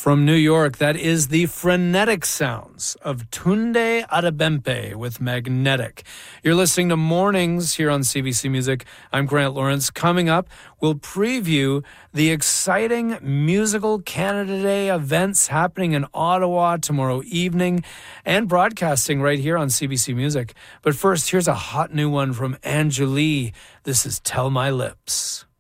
From New York, that is the frenetic sounds of Tunde Adebempe with Magnetic. You're listening to Mornings here on CBC Music. I'm Grant Lawrence. Coming up, we'll preview the exciting Musical Canada Day events happening in Ottawa tomorrow evening and broadcasting right here on CBC Music. But first, here's a hot new one from Angélie. This is Tell My Lips.